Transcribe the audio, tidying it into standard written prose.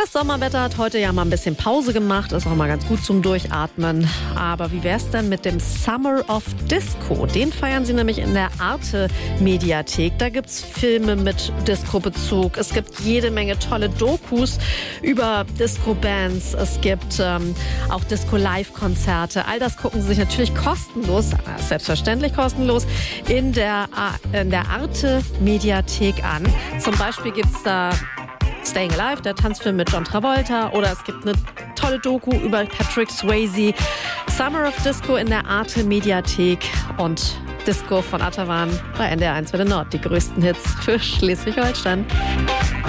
Das Sommerwetter hat heute ja mal ein bisschen Pause gemacht, ist auch mal ganz gut zum Durchatmen. Aber wie wär's denn mit dem Summer of Disco? Den feiern sie nämlich in der Arte-Mediathek. Da gibt's Filme mit Disco-Bezug. Es gibt jede Menge tolle Dokus über Disco-Bands. Es gibt auch Disco-Live-Konzerte. All das gucken sie sich natürlich kostenlos, selbstverständlich kostenlos, in der Arte-Mediathek an. Zum Beispiel gibt's da Staying Alive, der Tanzfilm mit John Travolta, oder es gibt eine tolle Doku über Patrick Swayze. Summer of Disco in der Arte-Mediathek und Disco von Artavan bei NDR 1 für den Nord. Die größten Hits für Schleswig-Holstein.